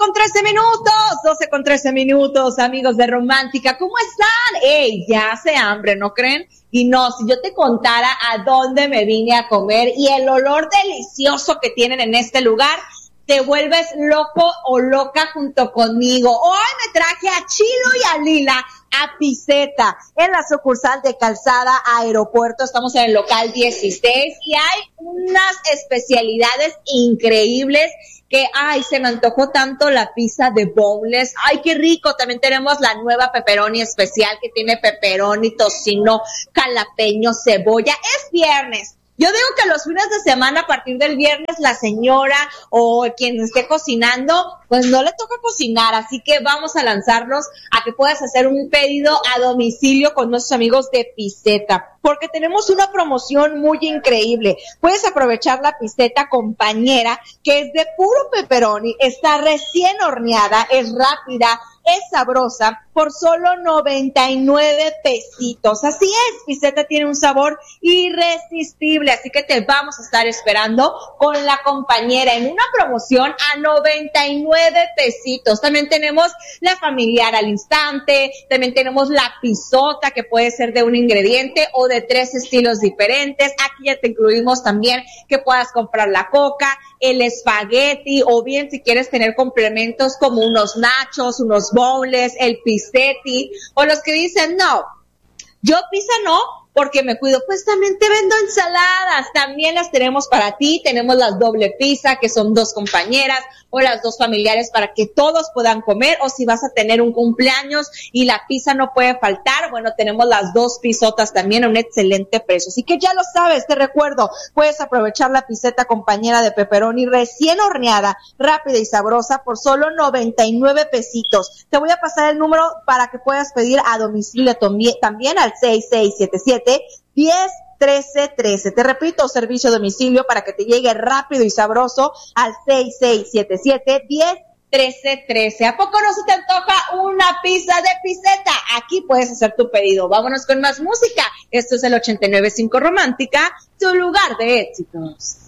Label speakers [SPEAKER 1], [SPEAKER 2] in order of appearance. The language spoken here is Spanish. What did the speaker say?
[SPEAKER 1] 12:13, amigos de Romántica, ¿cómo están? Ya hace hambre, ¿no creen? Y no, si yo te contara a dónde me vine a comer y el olor delicioso que tienen en este lugar, te vuelves loco o loca junto conmigo. Hoy me traje a Chilo y a Lila a Pizeta, en la sucursal de Calzada Aeropuerto. Estamos en el local 16 y hay unas especialidades increíbles que, se me antojó tanto la pizza de boneless. Ay, qué rico. También tenemos la nueva pepperoni especial que tiene pepperoni, tocino, jalapeño, cebolla. Es viernes. Yo digo que los fines de semana, a partir del viernes, la señora o quien esté cocinando, pues no le toca cocinar, así que vamos a lanzarnos a que puedas hacer un pedido a domicilio con nuestros amigos de Pizeta, porque tenemos una promoción muy increíble. Puedes aprovechar la Pizeta compañera, que es de puro pepperoni, está recién horneada, es rápida, es sabrosa, por solo 99 pesitos. Así es, Pizeta tiene un sabor irresistible, así que te vamos a estar esperando con la compañera en una promoción a 99 pesitos. También tenemos la familiar al instante, también tenemos la pisota, que puede ser de un ingrediente o de 3 estilos diferentes. Aquí ya te incluimos también que puedas comprar la coca, el espagueti, o bien si quieres tener complementos como unos nachos, unos boneless, el pistetti, o los que dicen, no, yo pizza no, porque me cuido, pues también te vendo ensaladas, también las tenemos para ti. Tenemos las doble pizza, que son 2 compañeras, o las 2 familiares para que todos puedan comer, o si vas a tener un cumpleaños y la pizza no puede faltar, bueno, tenemos las 2 pizotas también a un excelente precio. Así que ya lo sabes, te recuerdo, puedes aprovechar la Pizeta compañera de pepperoni recién horneada, rápida y sabrosa, por solo 99 pesitos. Te voy a pasar el número para que puedas pedir a domicilio también al 6677-101313. Te repito, servicio a domicilio para que te llegue rápido y sabroso al 6677-101313. ¿A poco no se te antoja una pizza de Pizeta? Aquí puedes hacer tu pedido. Vámonos con más música. Esto es el 89.5 Romántica, tu lugar de éxitos.